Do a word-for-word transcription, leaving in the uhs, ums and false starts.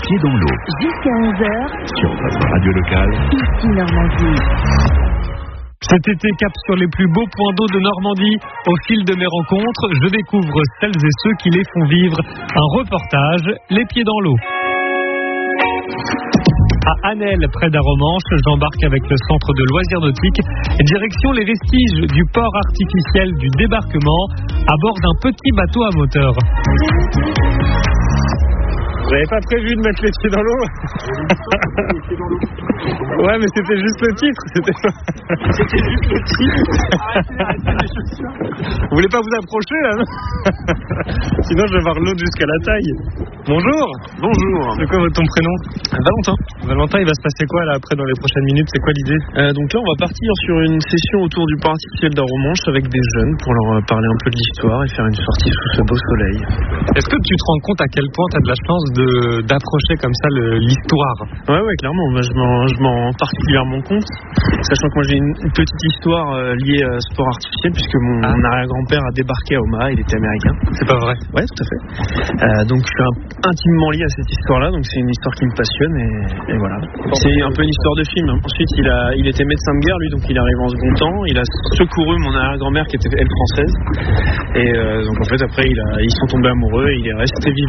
pieds dans l'eau. Jusqu'à onze heures. Sur votre radio locale. Ici Normandie. Cet été, cap sur les plus beaux points d'eau de Normandie. Au fil de mes rencontres, je découvre celles et ceux qui les font vivre. Un reportage, les pieds dans l'eau. À Anel, près d'Aromanches, j'embarque avec le centre de loisirs nautiques. Direction les vestiges du port artificiel du débarquement, à bord d'un petit bateau à moteur. Vous n'avez pas prévu de mettre les pieds dans l'eau? Ouais, mais c'était juste le titre. C'était, c'était juste le titre. Vous voulez pas vous approcher là, non? Sinon je vais voir l'autre jusqu'à la taille. Bonjour. Bonjour. C'est quoi votre ton prénom? Valentin. Valentin, il va se passer quoi là après dans les prochaines minutes? C'est quoi l'idée? Euh, donc là, on va partir sur une session autour du port artificiel d'Aromanches avec des jeunes pour leur parler un peu de l'histoire et faire une sortie sous ce beau soleil. Est-ce que tu te rends compte à quel point tu as de la chance de, d'approcher comme ça le, l'histoire? Ouais, ouais, clairement. Moi, je m'en, je m'en rends particulièrement compte, sachant que moi j'ai une, une petite histoire euh, liée à ce port artificiel puisque mon, ah. mon arrière-grand-père a débarqué à Omaha, il était américain. C'est pas vrai? Ouais, tout à fait. Euh, donc je suis un, intimement lié à cette histoire-là, donc c'est une histoire qui me passionne et, et voilà. C'est un peu une histoire de film. Hein. Ensuite, il a, il était médecin de guerre, lui, donc il arrive en second temps. Il a secouru mon arrière-grand-mère qui était elle française, et euh, donc en fait après, il a, ils sont tombés amoureux et il est resté vivant